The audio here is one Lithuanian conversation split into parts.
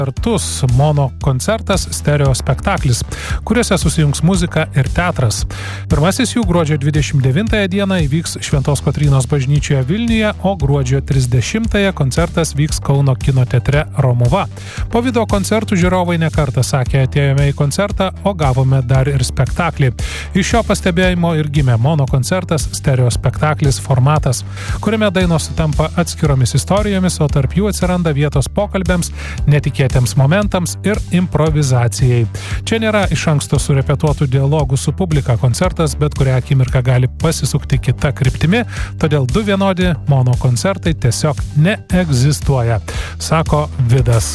Kartus mono koncertas stereo spektaklis, kuriuose susijungs muzika ir teatras. Pirmasis jų gruodžio 29 dieną įvyks Šventos Kotrynos bažnyčioje Vilniuje, o gruodžio 30 koncertas vyks Kauno kino teatre Romuva. Po video koncertų žiūrovai nekartą sakė, atėjome į koncertą, o gavome dar ir spektaklį. Iš šio pastebėjimo ir gimė mono koncertas stereo spektaklis formatas, kuriame dainos sutampa atskiromis istorijomis, o tarp jų atsiranda vietos pokalbėms, netikėtiems momentams ir improvizacijai. Čia nėra iš anksto surepetuotų dialogų su publika koncertas, bet kurią akimirką gali pasisukti kita kryptimi, todėl du vienodi mono koncertai tiesiog neegzistuoja, sako Vidas.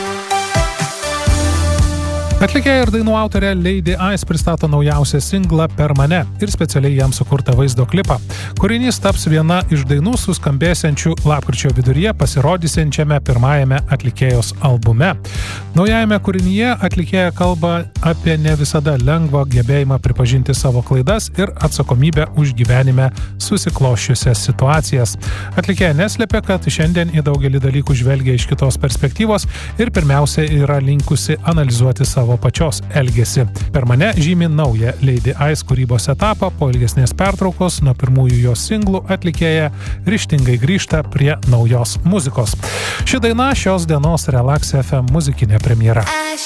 Atlikėja ir dainų autorė Lady Ice pristato naujausią singlą Per mane ir specialiai jam sukurtą vaizdo klipą. Kūrinys taps viena iš dainų suskambėsiančių lapkričio viduryje pasirodysiančiame pirmajame atlikėjos albume. Naujajame kūrinyje atlikėja kalba apie ne visada lengvą gebėjimą pripažinti savo klaidas ir atsakomybę už gyvenime susiklosčiusias situacijas. Atlikėja neslėpia, kad šiandien į daugelį dalykų žvelgia iš kitos perspektyvos ir pirmiausia yra linkusi analizuoti savo pačios elgesį. Per mane žymi naują Lady Ice kūrybos etapą, po ilgesnės pertraukos nuo pirmųjų jos singlų atlikėja ryžtingai grįžta prie naujos muzikos. Ši daina šios dienos Relax FM muzikinė premjera.